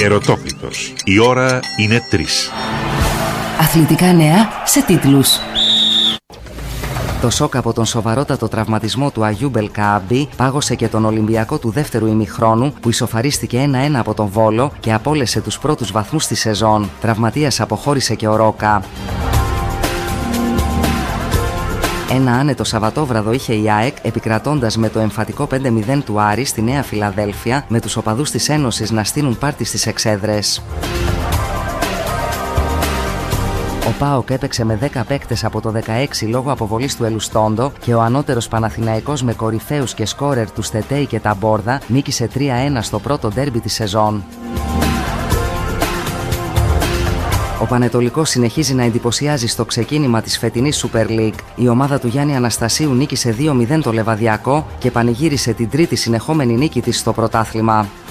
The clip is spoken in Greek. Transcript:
Ερωτόκλητος. Η ώρα είναι 3. Αθλητικά νέα σε τίτλους. Το σοκ από τον σοβαρότατο τραυματισμό του Αγιού Μπελκάμπη πάγωσε και τον Ολυμπιακό του δεύτερου ημιχρόνου, που ισοφαρίστηκε 1-1 από τον Βόλο και απόλυσε τους πρώτους βαθμούς στη σεζόν. Τραυματίας αποχώρησε και ο Ρόκα. Ένα άνετο Σαββατόβραδο είχε η ΑΕΚ, επικρατώντας με το εμφατικό 5-0 του Άρη στη Νέα Φιλαδέλφια, με τους οπαδούς της Ένωσης να στείλουν πάρτι στις εξέδρες. Ο ΠΑΟΚ έπαιξε με 10 παίκτες από το 16 λόγω αποβολής του Ελουστόντο και ο ανώτερος Παναθηναϊκός με κορυφαίους και σκόρερ του Στετέι και Ταμπόρδα νίκησε 3-1 στο πρώτο ντέρμπι της σεζόν. Ο Πανετολικός συνεχίζει να εντυπωσιάζει στο ξεκίνημα της φετινής Super League. Η ομάδα του Γιάννη Αναστασίου νίκησε 2-0 το Λεβαδιακό και πανηγύρισε την τρίτη συνεχόμενη νίκη της στο πρωτάθλημα.